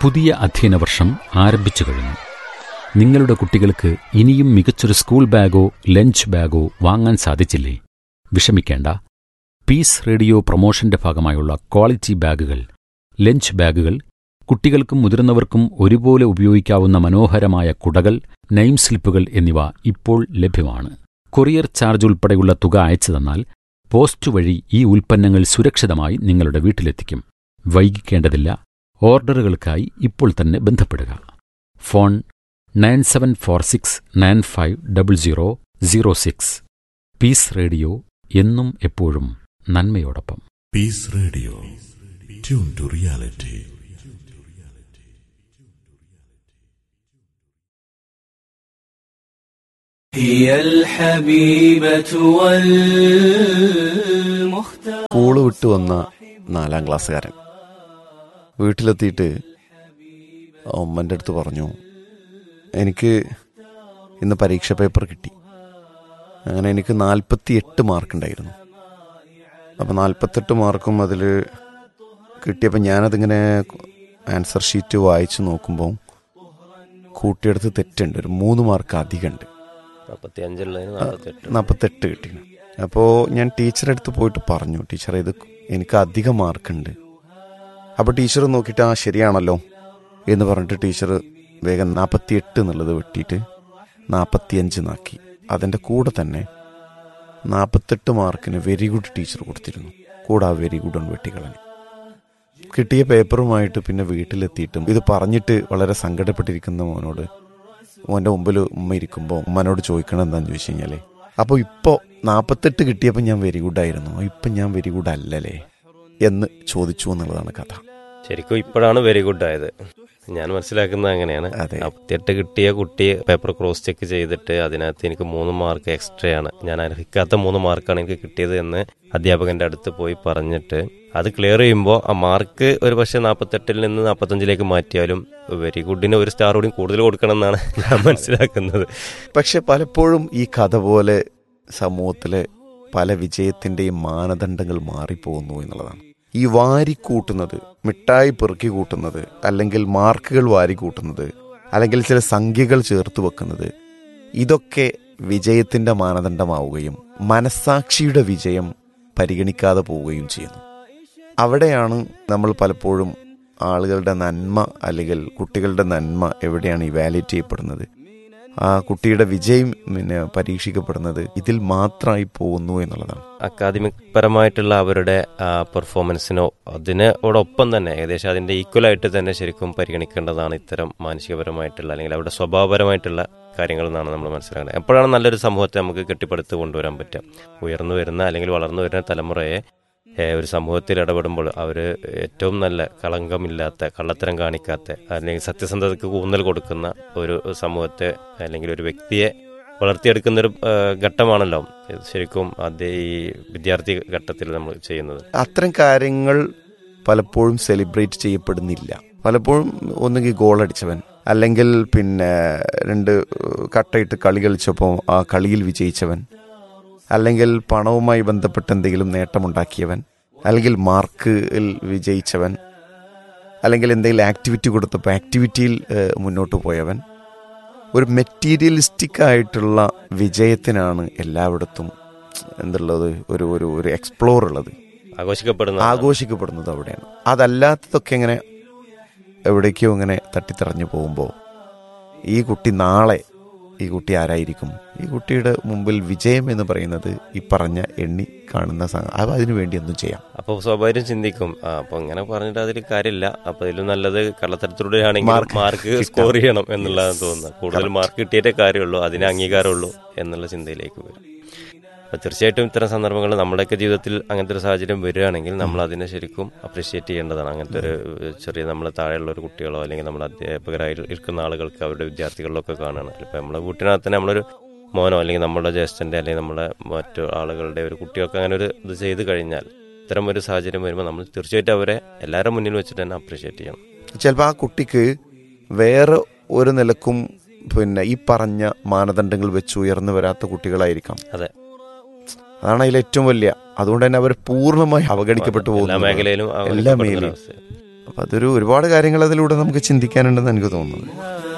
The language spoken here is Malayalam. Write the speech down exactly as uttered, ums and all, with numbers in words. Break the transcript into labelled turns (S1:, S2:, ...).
S1: പുതിയ അധ്യയന വർഷം ആരംഭിച്ചു കഴിഞ്ഞു. നിങ്ങളുടെ കുട്ടികൾക്ക് ഇനിയും മികച്ചൊരു സ്കൂൾ ബാഗോ ലഞ്ച് ബാഗോ വാങ്ങാൻ സാധിച്ചില്ലേ? വിഷമിക്കേണ്ട. പീസ് റേഡിയോ പ്രൊമോഷന്റെ ഭാഗമായുള്ള ക്വാളിറ്റി ബാഗുകൾ, ലഞ്ച് ബാഗുകൾ, കുട്ടികൾക്കും മുതിർന്നവർക്കും ഒരുപോലെ ഉപയോഗിക്കാവുന്ന മനോഹരമായ കുടകൾ, നെയിം സ്ലിപ്പുകൾ എന്നിവ ഇപ്പോൾ ലഭ്യമാണ്. കൊറിയർ ചാർജ് ഉൾപ്പെടെയുള്ള തുക അയച്ചു തന്നാൽ പോസ്റ്റ് വഴി ഈ ഉൽപ്പന്നങ്ങൾ സുരക്ഷിതമായി നിങ്ങളുടെ വീട്ടിലെത്തിക്കും. വൈകിക്കേണ്ടതില്ല. ഓർഡറുകൾക്കായി ഇപ്പോൾ തന്നെ ബന്ധപ്പെടുക. Phone nine seven four six nine five double zero zero six. Piece radio, എന്നും എപ്പോഴും നന്മയോടൊപ്പം.
S2: Piece radio, tune to reality.
S3: School വിട്ടു വന്ന നാലാം ക്ലാസ്സുകാരൻ വീട്ടിലെത്തിയിട്ട് ഉമ്മൻ്റെ അടുത്ത് പറഞ്ഞു, എനിക്ക് ഇന്ന് പരീക്ഷ പേപ്പർ കിട്ടി. അങ്ങനെ എനിക്ക് നാൽപ്പത്തി എട്ട് മാർക്കുണ്ടായിരുന്നു. അപ്പം നാൽപ്പത്തെട്ട് മാർക്കും അതിൽ കിട്ടിയപ്പോൾ ഞാനതിങ്ങനെ ആൻസർ ഷീറ്റ് വായിച്ച് നോക്കുമ്പോൾ കൂട്ടിയെടുത്ത് തെറ്റുണ്ട്, ഒരു മൂന്ന് മാർക്ക് അധികമുണ്ട്. നാൽപ്പത്തെട്ട് കിട്ടി. അപ്പോൾ ഞാൻ ടീച്ചറെ അടുത്ത് പോയിട്ട് പറഞ്ഞു, ടീച്ചറെ ഇത് എനിക്ക് അധികം മാർക്കുണ്ട്. അപ്പോൾ ടീച്ചർ നോക്കിയിട്ട് ആ ശരിയാണല്ലോ എന്ന് പറഞ്ഞിട്ട് ടീച്ചർ വേഗം നാൽപ്പത്തിയെട്ട് എന്നുള്ളത് വെട്ടിയിട്ട് നാൽപ്പത്തിയഞ്ച് നാക്കി. അതിൻ്റെ കൂടെ തന്നെ നാൽപ്പത്തെട്ട് മാർക്കിന് വെരി ഗുഡ് ടീച്ചർ കൊടുത്തിരുന്നു. കൂടെ ആ വെരി ഗുഡ് ഒന്ന് വെട്ടിക്കളഞ്ഞു. കിട്ടിയ പേപ്പറുമായിട്ട് പിന്നെ വീട്ടിലെത്തിയിട്ടും ഇത് പറഞ്ഞിട്ട് വളരെ സങ്കടപ്പെട്ടിരിക്കുന്ന മോനോട്, മോൻ്റെ മുമ്പിൽ ഉമ്മ ഇരിക്കുമ്പോൾ ഉമ്മനോട് ചോദിക്കണം എന്താണെന്ന് ചോദിച്ചു കഴിഞ്ഞാൽ, അപ്പോൾ ഇപ്പോൾ നാൽപ്പത്തെട്ട് കിട്ടിയപ്പോൾ ഞാൻ വെരി ഗുഡായിരുന്നു, ഇപ്പം ഞാൻ വെരി ഗുഡ് അല്ലല്ലേ എന്ന് ചോദിച്ചു എന്നുള്ളതാണ് കഥ.
S4: ശരിക്കും ഇപ്പോഴാണ് വെരി ഗുഡ് ആയത്. ഞാൻ മനസ്സിലാക്കുന്നത് അങ്ങനെയാണ്. നാൽപ്പത്തിയെട്ട് കിട്ടിയ കുട്ടി പേപ്പർ ക്രോസ് ചെക്ക് ചെയ്തിട്ട് അതിനകത്ത് എനിക്ക് മൂന്ന് മാർക്ക് എക്സ്ട്രാ ആണ്, ഞാൻ അർഹിക്കാത്ത മൂന്ന് മാർക്കാണ് എനിക്ക് കിട്ടിയത് എന്ന് അധ്യാപകന്റെ അടുത്ത് പോയി പറഞ്ഞിട്ട് അത് ക്ലിയർ ചെയ്യുമ്പോൾ ആ മാർക്ക് ഒരു പക്ഷേ നാൽപ്പത്തെട്ടിൽ നിന്ന് നാൽപ്പത്തഞ്ചിലേക്ക് മാറ്റിയാലും വെരി ഗുഡിന് ഒരു സ്റ്റാർ കൂടി കൂടുതൽ കൊടുക്കണം എന്നാണ് ഞാൻ മനസ്സിലാക്കുന്നത്.
S3: പക്ഷെ പലപ്പോഴും ഈ കഥ പോലെ സമൂഹത്തിലെ പല വിജയത്തിൻ്റെയും മാനദണ്ഡങ്ങൾ മാറിപ്പോകുന്നു എന്നുള്ളതാണ്. ഈ വാരിക്കൂട്ടുന്നത്, മിഠായി പെറുക്കി കൂട്ടുന്നത്, അല്ലെങ്കിൽ മാർക്കുകൾ വാരിക്കൂട്ടുന്നത്, അല്ലെങ്കിൽ ചില സംഖ്യകൾ ചേർത്ത് വെക്കുന്നത്, ഇതൊക്കെ വിജയത്തിൻ്റെ മാനദണ്ഡമാവുകയും മനസ്സാക്ഷിയുടെ വിജയം പരിഗണിക്കാതെ പോവുകയും ചെയ്യുന്നു. അവിടെയാണ് നമ്മൾ പലപ്പോഴും ആളുകളുടെ നന്മ അല്ലെങ്കിൽ കുട്ടികളുടെ നന്മ എവിടെയാണ് ഇവാലുവേറ്റ് ചെയ്യപ്പെടുന്നത്, ആ കുട്ടിയുടെ വിജയം പിന്നെ പരീക്ഷിക്കപ്പെടുന്നത് ഇതിൽ മാത്രമായി പോകുന്നു എന്നുള്ളതാണ്.
S4: അക്കാദമിക് പരമായിട്ടുള്ള അവരുടെ പെർഫോമൻസിനോ അതിനോടൊപ്പം തന്നെ ഏകദേശം അതിൻ്റെ ഈക്വലായിട്ട് തന്നെ ശരിക്കും പരിഗണിക്കേണ്ടതാണ് ഇത്തരം മാനസികപരമായിട്ടുള്ള അല്ലെങ്കിൽ അവരുടെ സ്വഭാവപരമായിട്ടുള്ള കാര്യങ്ങൾ എന്നാണ് നമ്മൾ മനസ്സിലാക്കുന്നത്. എപ്പോഴാണ് നല്ലൊരു സമൂഹത്തെ നമുക്ക് കെട്ടിപ്പടുത്ത് കൊണ്ടുവരാൻ പറ്റുക? ഉയർന്നു വരുന്ന അല്ലെങ്കിൽ വളർന്നു വരുന്ന തലമുറയെ ഒരു സമൂഹത്തിൽ ഇടപെടുമ്പോൾ അവർ ഏറ്റവും നല്ല കളങ്കമില്ലാത്ത, കള്ളത്തരം കാണിക്കാത്ത, അല്ലെങ്കിൽ സത്യസന്ധതയ്ക്ക് ഊന്നൽ കൊടുക്കുന്ന ഒരു സമൂഹത്തെ അല്ലെങ്കിൽ ഒരു വ്യക്തിയെ വളർത്തിയെടുക്കുന്നൊരു ഘട്ടമാണല്ലോ ശരിക്കും അതേ ഈ വിദ്യാർത്ഥി ഘട്ടത്തിൽ നമ്മൾ ചെയ്യുന്നത്.
S3: അത്തരം കാര്യങ്ങൾ പലപ്പോഴും സെലിബ്രേറ്റ് ചെയ്യപ്പെടുന്നില്ല. പലപ്പോഴും ഒന്നുകിൽ ഗോളടിച്ചവൻ, അല്ലെങ്കിൽ പിന്നെ രണ്ട് കട്ടയിട്ട് കളി കളിച്ചപ്പോൾ ആ കളിയിൽ വിജയിച്ചവൻ, അല്ലെങ്കിൽ പണവുമായി ബന്ധപ്പെട്ട് എന്തെങ്കിലും നേട്ടമുണ്ടാക്കിയവൻ, അല്ലെങ്കിൽ മാർക്കിൽ വിജയിച്ചവൻ, അല്ലെങ്കിൽ എന്തെങ്കിലും ആക്ടിവിറ്റി കൊടുത്തപ്പോൾ ആക്ടിവിറ്റിയിൽ മുന്നോട്ട് പോയവൻ. ഒരു മെറ്റീരിയലിസ്റ്റിക് ആയിട്ടുള്ള വിജയത്തിനാണ് എല്ലായിടത്തും എന്തുള്ളത്, ഒരു ഒരു ഒരു എക്സ്പ്ലോർ ഉള്ളത്,
S4: ആഘോഷിക്കപ്പെടുന്നത്
S3: ആഘോഷിക്കപ്പെടുന്നത് അവിടെയാണ്. അതല്ലാത്തതൊക്കെ ഇങ്ങനെ എവിടേക്കോ ഇങ്ങനെ തട്ടിത്തറഞ്ഞു പോകുമ്പോൾ ഈ കുട്ടി നാളെ ഈ കുട്ടി ആരായിരിക്കും? ഈ കുട്ടിയുടെ മുമ്പിൽ വിജയം എന്ന് പറയുന്നത് ഈ പറഞ്ഞ എണ്ണി കാണുന്ന അത് അതിനു വേണ്ടി ഒന്നും ചെയ്യാം.
S4: അപ്പോൾ സ്വാഭാവികം ചിന്തിക്കും, ആ അപ്പോൾ ഇങ്ങനെ പറഞ്ഞിട്ട് അതിൽ കാര്യമില്ല, അപ്പോൾ ഇതിലും നല്ലത് കള്ളത്തരത്തിലൂടെ ആണെങ്കിൽ മാർക്ക് സ്കോർ ചെയ്യണം എന്നുള്ളതാണ് തോന്നുന്നത്. കൂടുതൽ മാർക്ക് കിട്ടിയിട്ടേ കാര്യമുള്ളൂ, അതിന് അംഗീകാരമുള്ളൂ എന്നുള്ള ചിന്തയിലേക്ക് വരും. അപ്പോൾ തീർച്ചയായിട്ടും ഇത്തരം സന്ദർഭങ്ങൾ നമ്മുടെയൊക്കെ ജീവിതത്തിൽ അങ്ങനത്തെ ഒരു സാഹചര്യം വരികയാണെങ്കിൽ നമ്മൾ അതിനെ ശരിക്കും അപ്രീഷിയേറ്റ് ചെയ്യേണ്ടതാണ്. അങ്ങനത്തെ ഒരു ചെറിയ നമ്മൾ താഴെയുള്ള ഒരു കുട്ടികളോ അല്ലെങ്കിൽ നമ്മുടെ അധ്യാപകരായി ഇരിക്കുന്ന ആളുകൾക്ക് അവരുടെ വിദ്യാർത്ഥികളിലൊക്കെ കാണുകയാണ്. ഇപ്പോൾ നമ്മുടെ വീട്ടിനകത്ത് തന്നെ നമ്മളൊരു മോനോ അല്ലെങ്കിൽ നമ്മുടെ ജ്യേഷ്ഠൻ്റെ അല്ലെങ്കിൽ നമ്മുടെ മറ്റു ആളുകളുടെ ഒരു കുട്ടിയൊക്കെ അങ്ങനെ ഒരു ഇത് ചെയ്ത് കഴിഞ്ഞാൽ ഇത്തരം ഒരു സാഹചര്യം വരുമ്പോൾ നമ്മൾ തീർച്ചയായിട്ടും അവരെ എല്ലാവരും മുന്നിൽ വെച്ചിട്ട് തന്നെ അപ്രീഷിയേറ്റ് ചെയ്യണം.
S3: ചിലപ്പോൾ ആ കുട്ടിക്ക് വേറെ ഒരു നിലക്കും പിന്നെ ഈ പറഞ്ഞ മാനദണ്ഡങ്ങൾ വെച്ച് ഉയർന്നു വരാത്ത കുട്ടികളായിരിക്കാം.
S4: അതെ,
S3: അതാണ് അതിൽ ഏറ്റവും വലിയ. അതുകൊണ്ട് തന്നെ അവർ പൂർണ്ണമായി അവഗണിക്കപ്പെട്ടു പോകുന്നു.
S4: എല്ലാ മേഖലയിലും
S3: എല്ലാ മേഖലയും അപ്പം അതൊരു ഒരുപാട് കാര്യങ്ങൾ അതിലൂടെ നമുക്ക് ചിന്തിക്കാനുണ്ടെന്ന് എനിക്ക് തോന്നുന്നത്.